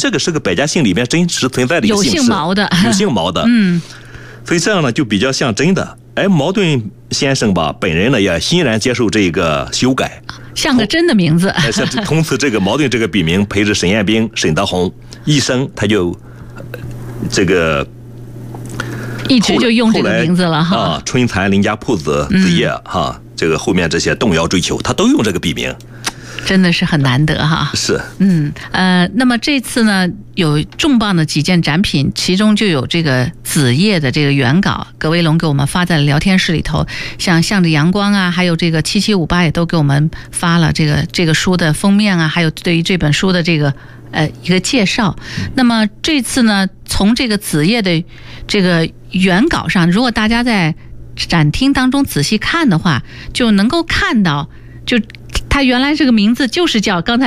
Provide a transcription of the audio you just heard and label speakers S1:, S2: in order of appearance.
S1: 这个是个百家姓里面真实存在的一个姓氏，
S2: 有姓毛的，
S1: 有姓毛的，所以这样呢就比较像真的。茅盾先生吧，本人呢也欣然接受这个修改，
S2: 像个真的名字。
S1: 从此这个茅盾这个笔名陪着沈彦斌、沈德宏一生，他就这个
S2: 一直就用这个名字了哈。
S1: 春蚕林家铺子子夜哈，这个后面这些动摇追求，他都用这个笔名。
S2: 真的是很难得哈。
S1: 是，
S2: 那么这次呢有重磅的几件展品，其中就有这个子夜的这个原稿，葛威龙给我们发在了聊天室里头，像向着阳光啊，还有这个7758也都给我们发了这个书的封面啊，还有对于这本书的这个一个介绍。那么这次呢，从这个子夜的这个原稿上，如果大家在展厅当中仔细看的话，就能够看到，就它原来这个名字就是叫刚才